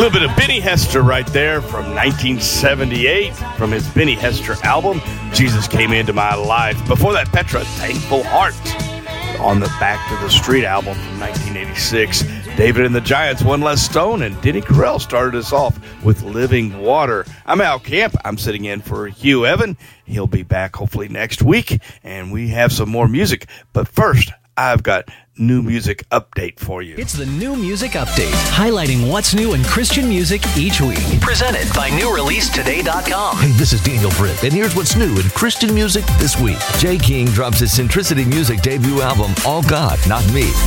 little bit of Benny Hester right there from 1978 from his Benny Hester album, Jesus Came Into My Life. Before that, Petra, Thankful Heart on the Back to the Street album from 1986. David and the Giants, One Less Stone, and Denny Carell started us off with Living Water. I'm Al Camp. I'm sitting in for Hugh Evan. He'll be back hopefully next week, and we have some more music. But first, I've got new music update for you. It's the New Music Update, highlighting what's new in Christian music each week. Presented by NewReleaseToday.com. Hey, this is Daniel Britt, and here's what's new in Christian music this week. Jay King drops his Centricity Music debut album, All God, Not Me.